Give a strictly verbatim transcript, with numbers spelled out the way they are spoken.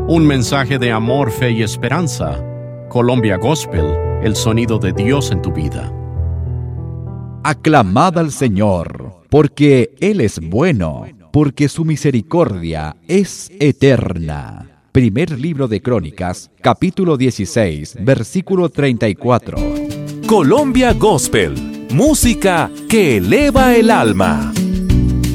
Un mensaje de amor, fe y esperanza. Colombia Gospel, el sonido de Dios en tu vida. Aclamad al Señor, porque Él es bueno, porque su misericordia es eterna. Primer libro de Crónicas, capítulo dieciséis, versículo treinta y cuatro. Colombia Gospel, música que eleva el alma.